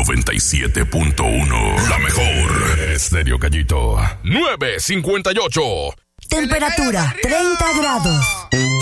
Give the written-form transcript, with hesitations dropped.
97.1. La mejor. Estéreo Gallito. 958. Temperatura 30 grados.